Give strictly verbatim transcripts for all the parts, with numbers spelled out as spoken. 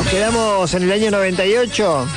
Nos quedamos en el año noventa y ocho.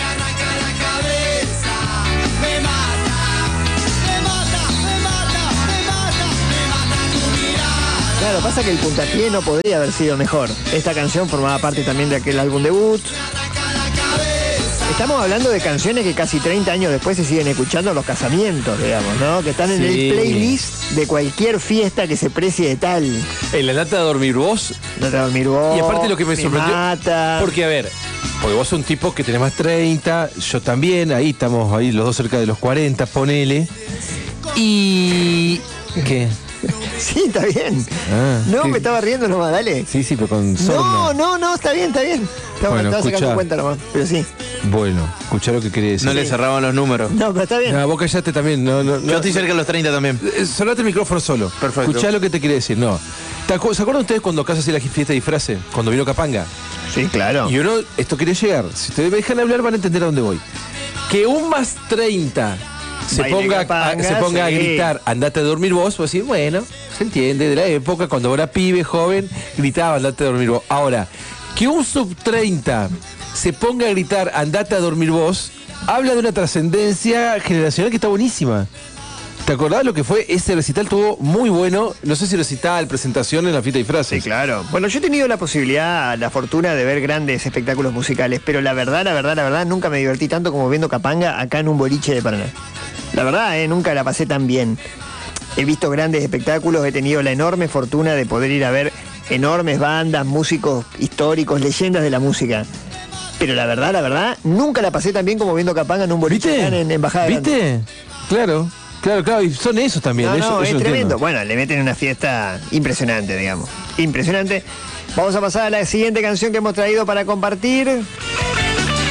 Claro, pasa que el puntapié no podría haber sido mejor. Esta canción formaba parte también de aquel álbum debut. Estamos hablando de canciones que casi treinta años después se siguen escuchando en los casamientos, digamos, ¿no? Que están en Sí. el playlist de cualquier fiesta que se precie de tal. En la lata de dormir vos. Andate a dormir vos. Y aparte lo que me sorprendió. Mata. Porque, a ver, porque vos sos un tipo que tenés más treinta, yo también, ahí estamos, ahí los dos cerca de los cuarenta, ponele. Y. ¿Qué? Sí, está bien. Ah, no, ¿qué? me estaba riendo nomás, dale. Sí, sí, pero con sorna. No, no, no, está bien, está bien. Estaba, Bueno, estaba sacando escuchá. cuenta nomás, pero sí. Bueno, escuchá lo que quería decir. No le cerraban los números. No, pero está bien. No, vos callate también. No, no, Yo no. estoy cerca de los treinta también. Eh, Sonate el micrófono solo. Perfecto. Escuchá lo que te quería decir. No. ¿Te acu- ¿Se acuerdan ustedes cuando acá se hacía la fiesta de disfraces? Cuando vino Capanga. Sí, claro. Y uno, esto quería llegar. Si ustedes me dejan hablar, van a entender a dónde voy. Que un más treinta se Baile ponga, Capanga, a, se ponga sí. a gritar, andate a dormir vos, vos decís, bueno, se entiende, de la época, cuando ahora pibe, joven, gritaba, andate a dormir vos. Ahora, que un sub treinta se ponga a gritar, andate a dormir vos, habla de una trascendencia generacional que está buenísima. ¿Te acordás lo que fue ese recital? Estuvo muy bueno. No sé si recital, presentación en la fiesta de disfraces. Sí, claro. Bueno, yo he tenido la posibilidad, la fortuna de ver grandes espectáculos musicales, pero la verdad, la verdad, la verdad, nunca me divertí tanto como viendo Capanga acá en un boliche de Paraná. La verdad, eh, nunca la pasé tan bien. He visto grandes espectáculos, he tenido la enorme fortuna de poder ir a ver enormes bandas, músicos históricos, leyendas de la música. Pero la verdad, la verdad, nunca la pasé tan bien como viendo Capanga en un boliche ¿Viste? acá en, en Embajada Grande. ¿Viste? Claro, claro, claro. Y son esos también. No, eso, no, eso es lo tremendo. entiendo. Bueno, le meten una fiesta impresionante, digamos. Impresionante. Vamos a pasar a la siguiente canción que hemos traído para compartir.